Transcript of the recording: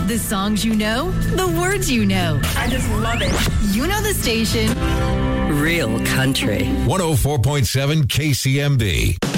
The songs you know, the words you know. I just love it. You know the station. Real country. 104.7 KCMB.